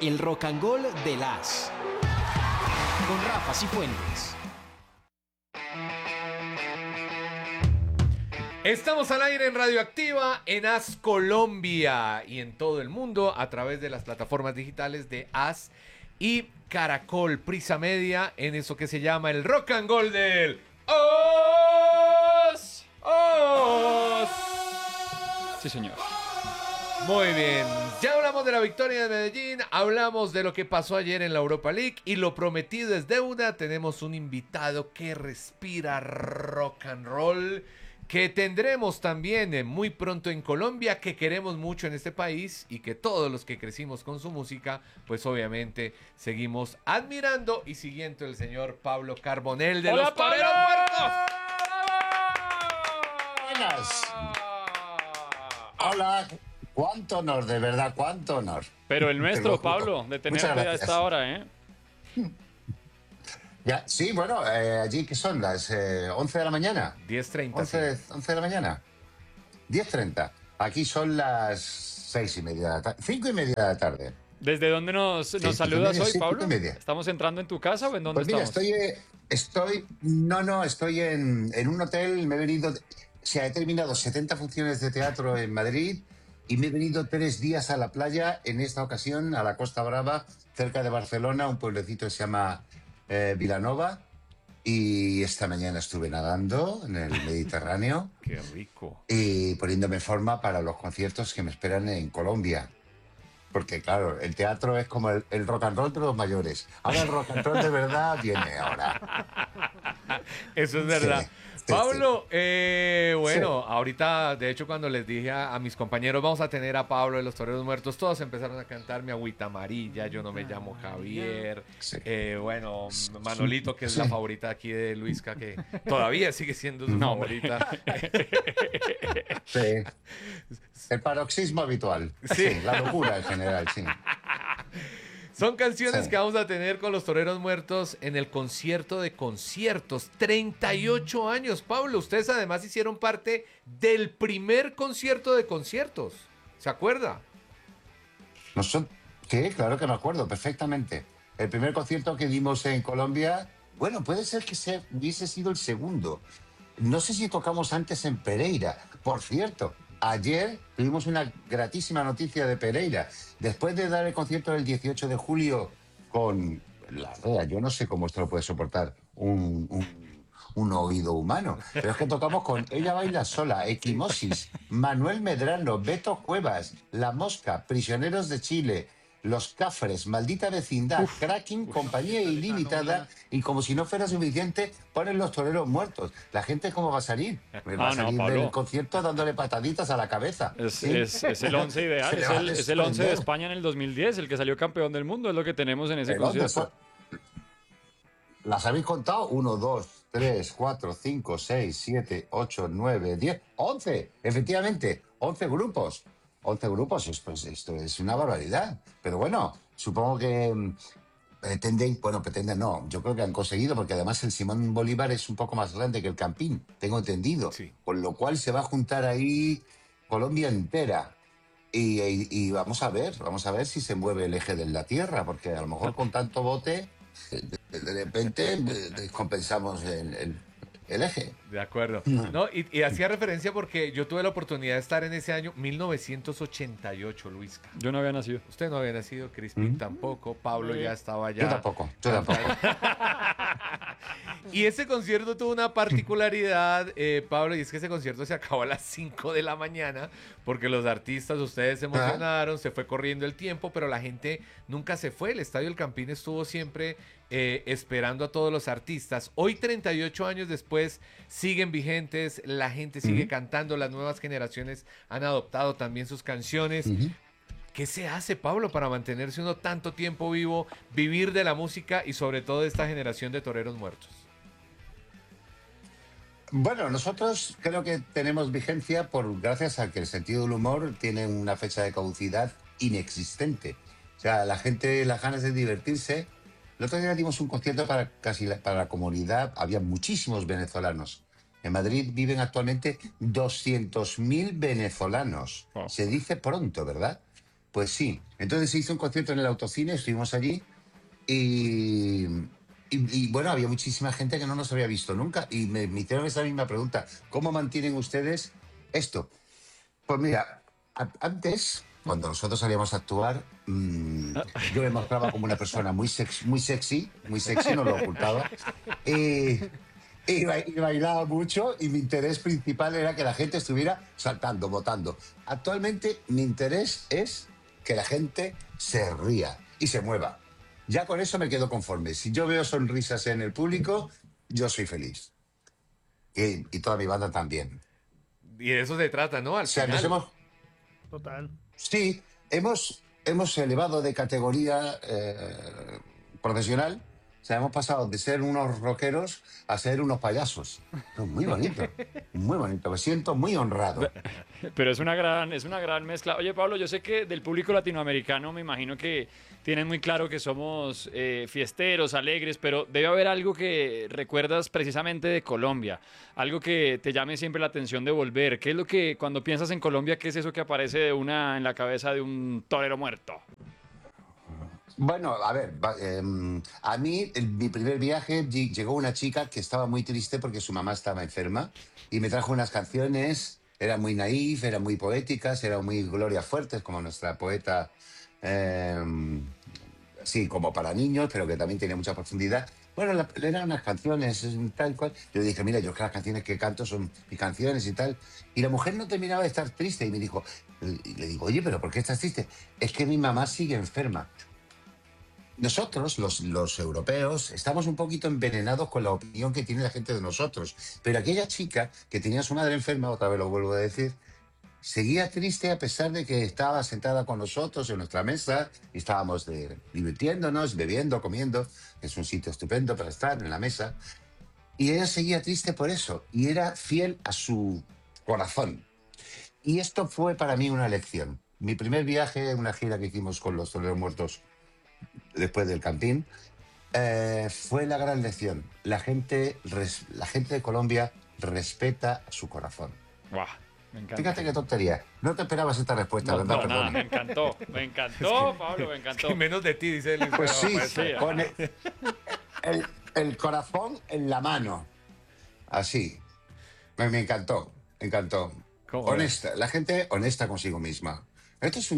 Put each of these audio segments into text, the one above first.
el rock and roll de las. Con Rafa Cifuentes. Estamos al aire en Radioactiva, en AS Colombia y en todo el mundo a través de las plataformas digitales de AS y Caracol, Prisa Media, en eso que se llama el Rock and Roll del OS. Sí, señor. Muy bien, ya hablamos de la victoria de Medellín, hablamos de lo que pasó ayer en la Europa League y lo prometido es deuda. Tenemos un invitado que respira rock and roll, que tendremos también muy pronto en Colombia, que queremos mucho en este país y que todos los que crecimos con su música, pues obviamente seguimos admirando y siguiendo el señor Pablo Carbonell de Los Toreros Muertos. Buenas. Hola, cuánto honor, de verdad, cuánto honor. Pero el nuestro, Pablo, de tenerte a esta hora, ¿eh? Ya, sí, bueno, allí que son las 11 de la mañana. 10:30. 11 de la mañana. 10:30. Aquí son las 6:30 de la tarde. 5:30 de la tarde. ¿Desde dónde nos saludas hoy, Pablo? ¿Estamos entrando en tu casa o en dónde pues mira, estamos? estoy en un hotel, me he venido, he terminado 70 funciones de teatro en Madrid y me he venido 3 días a la playa, en esta ocasión a la Costa Brava, cerca de Barcelona, un pueblecito que se llama Vilanova, y esta mañana estuve nadando en el Mediterráneo. ¡Qué rico! Y poniéndome en forma para los conciertos que me esperan en Colombia. Porque, claro, el teatro es como el rock and roll de los mayores. Ahora el rock and roll de verdad viene ahora. Eso es verdad. Sí, Pablo, bueno, sí. Ahorita, de hecho, cuando les dije a mis compañeros, vamos a tener a Pablo de Los Toreros Muertos, todos empezaron a cantar Mi Agüita Amarilla, Yo no me llamo Javier. Sí. Bueno, Manolito, que es la favorita aquí de Luisca, que todavía sigue siendo su favorita. Sí. El paroxismo habitual. Sí. La locura en general, sí. Son canciones Sí. que vamos a tener con Los Toreros Muertos en el concierto de conciertos. 38 años, Pablo. Ustedes además hicieron parte del primer concierto de conciertos. ¿Se acuerda? Sí, claro que me acuerdo perfectamente. El primer concierto que dimos en Colombia, bueno, puede ser que hubiese sido el segundo. No sé si tocamos antes en Pereira. Por cierto, ayer tuvimos una gratísima noticia de Pereira. Después de dar el concierto del 18 de julio con la REA, yo no sé cómo esto lo puede soportar un oído humano, pero es que tocamos con Ella Baila Sola, Equimosis, Manuel Medrano, Beto Cuevas, La Mosca, Prisioneros de Chile, Los Cafres, Maldita Vecindad, Cracking, Compañía Ilimitada, y como si no fuera suficiente, ponen Los Toreros Muertos. ¿La gente cómo va a salir? Va a salir del concierto dándole pataditas a la cabeza. Es el 11 ideal, es el 11 de desprender. España en el 2010, el que salió campeón del mundo, es lo que tenemos en ese concierto. ¿Las habéis contado? 1, 2, 3, 4, 5, 6, 7, 8, 9, 10, 11. Efectivamente, 11 grupos. 11 grupos, pues esto es una barbaridad. Pero bueno, supongo que pretenden no, yo creo que han conseguido, porque además el Simón Bolívar es un poco más grande que el Campín, tengo entendido. Sí. Con lo cual se va a juntar ahí Colombia entera. Y vamos a ver si se mueve el eje de la Tierra, porque a lo mejor con tanto bote, de repente descompensamos el eje. De acuerdo. No, y hacía referencia porque yo tuve la oportunidad de estar en ese año 1988, Luisca. Yo no había nacido. Usted no había nacido, Crispin tampoco, Pablo ya estaba allá. Yo tampoco. Y ese concierto tuvo una particularidad, Pablo, y es que ese concierto se acabó a las 5 de la mañana porque los artistas, ustedes se emocionaron, se fue corriendo el tiempo, pero la gente nunca se fue. El Estadio El Campín estuvo siempre esperando a todos los artistas. Hoy, 38 años después, siguen vigentes, la gente sigue cantando, las nuevas generaciones han adoptado también sus canciones. ¿Qué se hace, Pablo, para mantenerse uno tanto tiempo vivo, vivir de la música y sobre todo de esta generación de toreros muertos? Bueno, nosotros creo que tenemos vigencia gracias a que el sentido del humor tiene una fecha de caducidad inexistente. O sea, la gente, las ganas de divertirse. El otro día dimos un concierto para la comunidad, había muchísimos venezolanos. En Madrid viven actualmente 200.000 venezolanos. Oh. Se dice pronto, ¿verdad? Pues sí, Entonces se hizo un concierto en el autocine, estuvimos allí y, bueno, había muchísima gente que no nos había visto nunca y me hicieron esa misma pregunta. ¿Cómo mantienen ustedes esto? Pues mira, antes, cuando nosotros salíamos a actuar, yo me mostraba como una persona muy sexy, no lo ocultaba. Y bailaba mucho y mi interés principal era que la gente estuviera saltando, votando. Actualmente mi interés es que la gente se ría y se mueva. Ya con eso me quedo conforme. Si yo veo sonrisas en el público, yo soy feliz. Y toda mi banda también. Y de eso se trata, ¿no? Al final. Total. Sí, hemos elevado de categoría profesional. O sea, hemos pasado de ser unos rockeros a ser unos payasos. Muy bonito, muy bonito. Me siento muy honrado. Pero es una gran mezcla. Oye, Pablo, yo sé que del público latinoamericano me imagino que tienen muy claro que somos fiesteros, alegres, pero debe haber algo que recuerdas precisamente de Colombia, algo que te llame siempre la atención de volver. ¿Qué es lo que, cuando piensas en Colombia, qué es eso que aparece en la cabeza de un torero muerto? Bueno, a ver, a mí, mi primer viaje, llegó una chica que estaba muy triste porque su mamá estaba enferma y me trajo unas canciones, eran muy naif, eran muy poéticas, eran muy Gloria Fuertes, como nuestra poeta, sí, como para niños, pero que también tiene mucha profundidad. Bueno, eran unas canciones, tal cual. Yo le dije, mira, yo que las canciones que canto son mis canciones y tal. Y la mujer no terminaba de estar triste y me dijo, y le digo, oye, pero ¿por qué estás triste? Es que mi mamá sigue enferma. Nosotros, los europeos, estamos un poquito envenenados con la opinión que tiene la gente de nosotros. Pero aquella chica que tenía a su madre enferma, otra vez lo vuelvo a decir, seguía triste a pesar de que estaba sentada con nosotros en nuestra mesa y estábamos divirtiéndonos, bebiendo, comiendo. Es un sitio estupendo para estar en la mesa. Y ella seguía triste por eso y era fiel a su corazón. Y esto fue para mí una lección. Mi primer viaje, una gira que hicimos con los Toreros Muertos, después del Campín, fue la gran lección. La gente de Colombia respeta su corazón. Wow, me encanta. Fíjate qué tontería. No te esperabas esta respuesta, No, ¿verdad? no, nada, me encantó, Pablo, me encantó. Que menos de ti, dice él. Pues sí, sí. con el corazón en la mano. Así. Me encantó, me encantó. Honesta, la gente honesta consigo misma. Esto es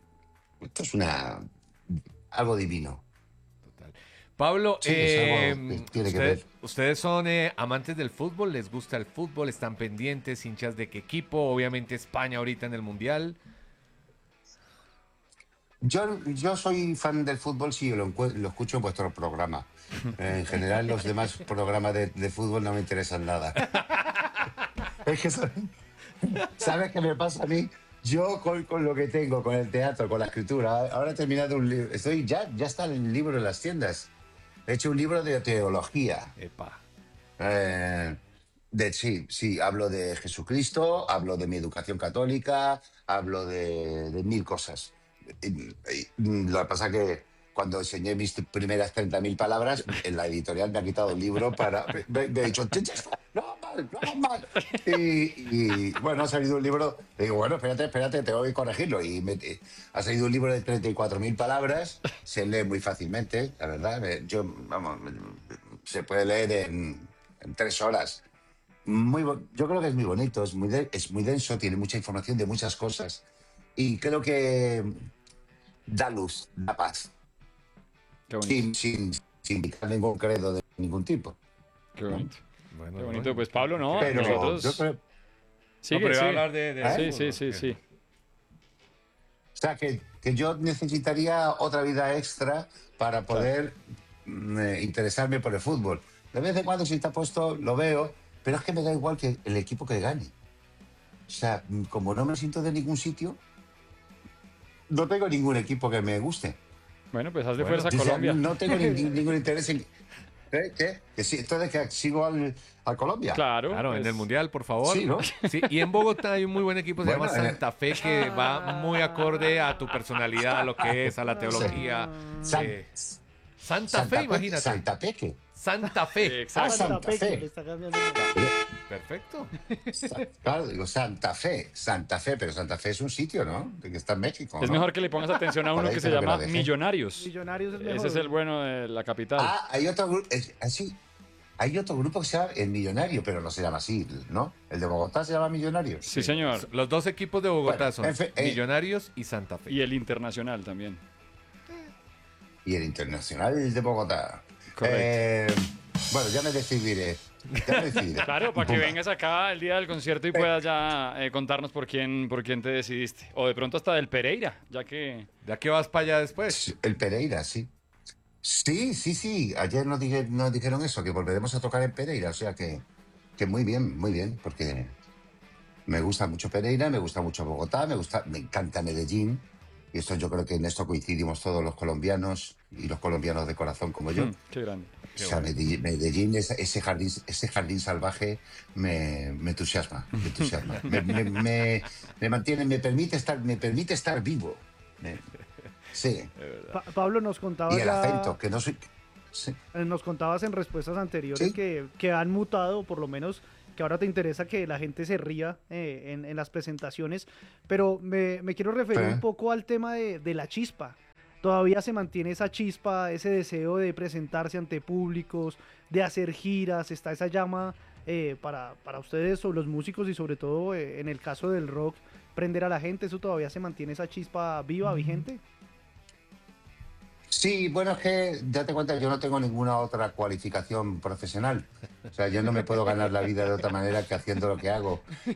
algo divino. Total. Pablo, Sí, es algo que tiene que ver. ¿Ustedes son amantes del fútbol? ¿Les gusta el fútbol? ¿Están pendientes? ¿Hinchas de qué equipo? Obviamente España ahorita en el Mundial. Yo soy fan del fútbol si lo escucho en vuestro programa. En general, los demás programas de fútbol no me interesan nada. Es que, ¿sabes qué me pasa a mí? Yo con lo que tengo, con el teatro, con la escritura, ahora he terminado un libro, ya está el libro en las tiendas. He hecho un libro de teología. Epa. Sí, hablo de Jesucristo, hablo de mi educación católica, hablo de mil cosas. Lo que pasa es que cuando enseñé mis primeras 30.000 palabras, en la editorial me ha quitado el libro me ha dicho, no, mal. Y bueno, ha salido un libro, le digo, bueno, espérate, tengo que corregirlo. Ha salido un libro de 34.000 palabras, se lee muy fácilmente, la verdad. Se puede leer en 3 horas. Yo creo que es muy bonito, es muy denso, tiene mucha información de muchas cosas. Y creo que da luz, da paz. Sin indicar ningún credo de ningún tipo. Qué bonito. Bueno, qué bonito. Pues Pablo, ¿no? Pero nosotros... yo creo, Sigue, no, pero sigue. iba a hablar de Sí. o sea, que yo necesitaría otra vida extra para poder interesarme por el fútbol. De vez en cuando, si está puesto, lo veo, pero es que me da igual que el equipo que gane. O sea, como no me siento de ningún sitio, no tengo ningún equipo que me guste. Bueno, pues hazle fuerza a O sea, Colombia. no tengo ningún interés en... ¿Qué? Entonces, ¿que sigo al Colombia? Claro, Claro, pues, en el Mundial, por favor. Sí, ¿no? Sí, y en Bogotá hay un muy buen equipo, se Bueno, llama Santa Fe, que va muy acorde a tu personalidad, a lo que es, a la teología. Santa Fe, imagínate. Santa Peque. Santa Fe. Exacto. Santa Fe. Le está cambiando. Perfecto. Claro, digo Santa Fe, pero Santa Fe es un sitio, ¿no? Que está en México, Es ¿no? mejor que le pongas atención a Por uno ahí que se creo que llama la dejé. Millonarios. Millonarios es mejor. Ese es el bueno de la capital. Ah, hay otro grupo, así. Hay otro grupo que se llama El Millonario, pero no se llama así, ¿no? El de Bogotá se llama Millonarios. Sí, señor. Los dos equipos de Bogotá Bueno, son en fin, Millonarios y Santa Fe. Y el Internacional también. Y el Internacional de Bogotá. Correcto. Bueno, ya me decidiré. Claro, para que Pumba. vengas acá el día del concierto y puedas ya contarnos por quién te decidiste. O de pronto hasta del Pereira, ya que... ¿Ya que vas para allá después? El Pereira, sí. Sí. Ayer nos dijeron eso, que volveremos a tocar en Pereira. O sea que muy bien, porque me gusta mucho Pereira, me gusta mucho Bogotá, me encanta Medellín. Y esto yo creo que en esto coincidimos todos los colombianos y los colombianos de corazón como yo. Qué grande. O sea, Medellín, ese jardín salvaje me entusiasma. Me mantiene, me permite estar vivo. Sí. Pablo, nos contabas Y el ya- acento, que no soy... Sí. nos contabas en respuestas anteriores Sí. que han mutado, por lo menos que ahora te interesa que la gente se ría en las presentaciones, pero me quiero referir Sí. un poco al tema de la chispa. Todavía se mantiene esa chispa, ese deseo de presentarse ante públicos, de hacer giras, está esa llama para ustedes o los músicos y sobre todo en el caso del rock, prender a la gente, ¿eso todavía se mantiene esa chispa viva, vigente? Sí, bueno, es que date cuenta, yo no tengo ninguna otra cualificación profesional. O sea, yo no me puedo ganar la vida de otra manera que haciendo lo que hago.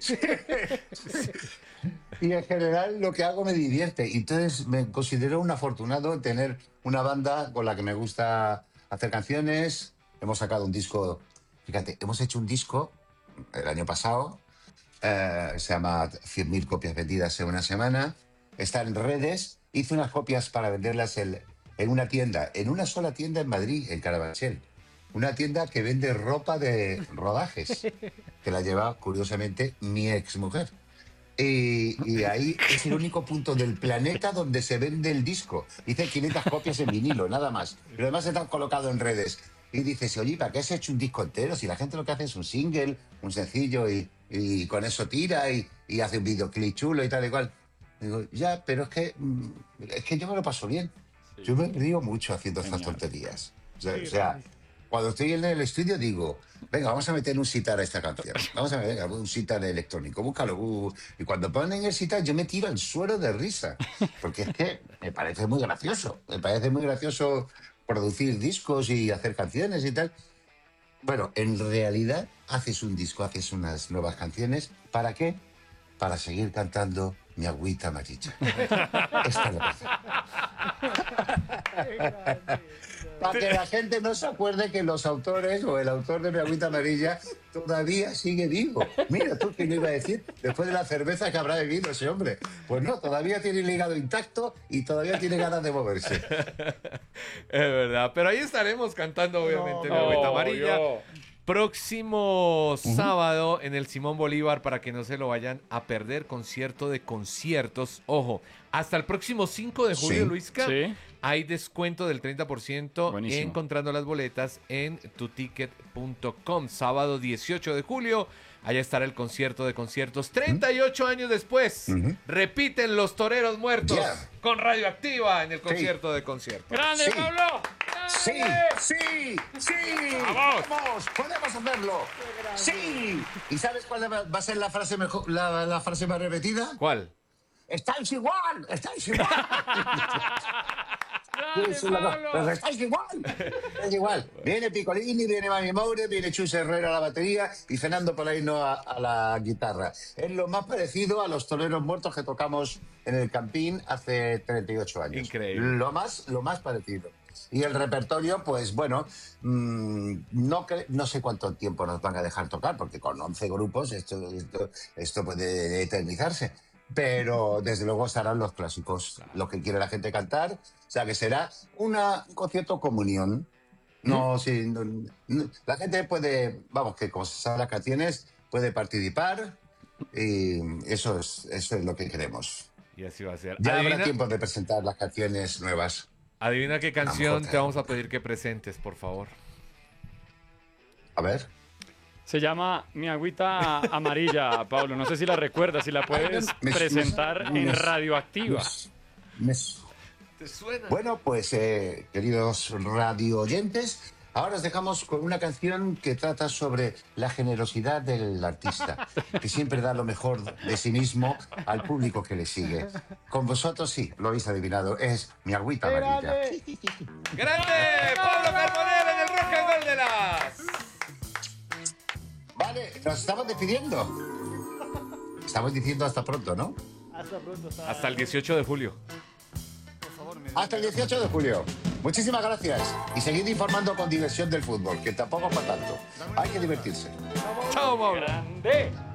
Y en general lo que hago me divierte. Y entonces me considero un afortunado en tener una banda con la que me gusta hacer canciones. Hemos sacado un disco, fíjate, hemos hecho un disco el año pasado, se llama 100.000 copias vendidas en una semana. Está en redes. Hice unas copias para venderlas en una tienda, en una sola tienda en Madrid, en Carabanchel. Una tienda que vende ropa de rodajes, que la lleva, curiosamente, mi exmujer. Y ahí es el único punto del planeta donde se vende el disco. Hice 500 copias en vinilo, nada más. Pero además están colocado en redes. Y dices, oye, ¿para qué has hecho un disco entero? Si la gente lo que hace es un single, un sencillo, y con eso tira y hace un videoclip chulo y tal y cual. Digo, ya, pero es que yo me lo paso bien. Yo me río mucho haciendo estas tonterías. O sea, cuando estoy en el estudio digo, venga, vamos a meter un sitar a esta canción. Vamos a meter un sitar electrónico, búscalo. Y cuando ponen el sitar yo me tiro al suelo de risa. Porque es que me parece muy gracioso. Me parece muy gracioso producir discos y hacer canciones y tal. Bueno, en realidad haces un disco, haces unas nuevas canciones. ¿Para qué? Para seguir cantando Mi agüita amarilla. Esta es la cosa. Para que la gente no se acuerde que los autores o el autor de Mi agüita amarilla todavía sigue vivo. Mira tú qué le iba a decir después de la cerveza que habrá bebido ese hombre. Pues no, todavía tiene el hígado intacto y todavía tiene ganas de moverse. Es verdad, pero ahí estaremos cantando obviamente Mi agüita amarilla. Próximo sábado en el Simón Bolívar, para que no se lo vayan a perder, concierto de conciertos. Ojo, hasta el próximo 5 de julio, Sí. Luisca, Sí. hay descuento del 30% Buenísimo. encontrando las boletas en tuticket.com. Sábado 18 de julio, allá estará el concierto de conciertos. 38 años después, repiten los Toreros Muertos Yeah. con Radioactiva en el concierto de conciertos. ¡Grande, Sí. Pablo! Sí, vamos, podemos hacerlo. Sí. ¿Y sabes cuál va a ser la frase mejor, la frase más repetida? ¿Cuál? ¡Estáis igual! ¡Estáis igual! ¡Grande, Eso es la cosa. Pablo! Pero estáis igual. Estáis igual. Viene Piccolini, viene Mami Moure, viene Chus Herrera a la batería y Fernando Polaino a la guitarra. Es lo más parecido a los Toreros Muertos que tocamos en el Campín hace 38 años. Increíble. Lo más parecido. Y el repertorio, pues bueno, no sé cuánto tiempo nos van a dejar tocar, porque con 11 grupos esto puede eternizarse. Pero desde luego estarán los clásicos, lo que quiere la gente cantar. O sea que será un concierto comunión. No, sí, la gente puede, vamos, que como se saben las canciones, puede participar y eso es lo que queremos. Y así va a ser. Ya habrá tiempo de presentar las canciones nuevas. Adivina qué canción mejor te vamos a pedir que presentes, por favor. A ver. Se llama Mi Agüita Amarilla, Pablo. No sé si la recuerdas, si la puedes presentar en Radioactiva. ¿Te suena? Bueno, pues queridos radio oyentes, ahora os dejamos con una canción que trata sobre la generosidad del artista, que siempre da lo mejor de sí mismo al público que le sigue. Con vosotros, sí, lo habéis adivinado, es Mi Agüita Amarilla. ¡Grande! ¡Pablo Carbonell en el Rock and Roll de las! Vale, nos estamos despidiendo. Estamos diciendo hasta pronto, ¿no? Hasta pronto. Hasta el 18 de julio. Hasta el 18 de julio. Muchísimas gracias. Y seguid informando con diversión del fútbol, que tampoco es para tanto. Hay que divertirse. ¡Chao, Pablo! ¡Grande!